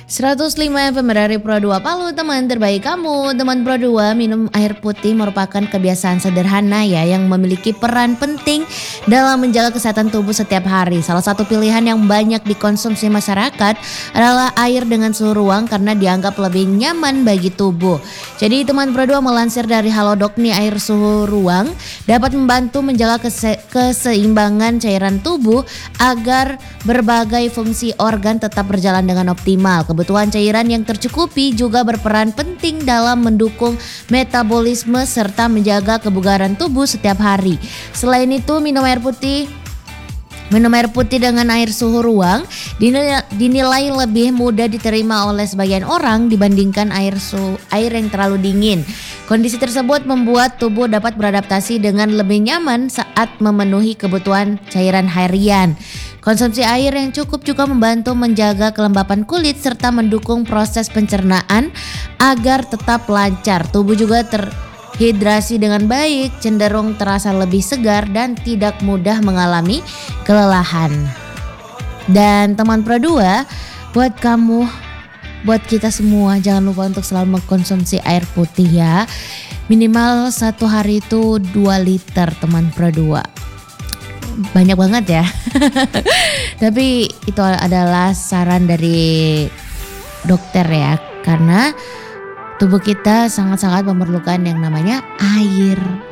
105 FM dari Pro 2 Palu, teman terbaik kamu. Teman Pro 2, minum air putih merupakan kebiasaan sederhana ya yang memiliki peran penting dalam menjaga kesehatan tubuh setiap hari. Salah satu pilihan yang banyak dikonsumsi masyarakat adalah air dengan suhu ruang karena dianggap lebih nyaman bagi tubuh. Jadi teman Pro 2 melansir dari Halodoc nih, air suhu ruang dapat membantu menjaga keseimbangan cairan tubuh agar berbagai fungsi organ tetap berjalan dengan optimal. Kebutuhan cairan yang tercukupi juga berperan penting dalam mendukung metabolisme serta menjaga kebugaran tubuh setiap hari. Selain itu, minum air putih dengan air suhu ruang dinilai lebih mudah diterima oleh sebagian orang dibandingkan air yang terlalu dingin. Kondisi tersebut membuat tubuh dapat beradaptasi dengan lebih nyaman saat memenuhi kebutuhan cairan harian. Konsumsi air yang cukup juga membantu menjaga kelembapan kulit serta mendukung proses pencernaan agar tetap lancar. Tubuh juga terhidrasi dengan baik, cenderung terasa lebih segar dan tidak mudah mengalami kelelahan. Dan teman Pro 2, buat kita semua, jangan lupa untuk selalu mengkonsumsi air putih ya. Minimal satu hari itu 2 liter teman Pro 2. Banyak banget ya. Tapi itu adalah saran dari dokter ya, karena tubuh kita sangat-sangat memerlukan yang namanya air.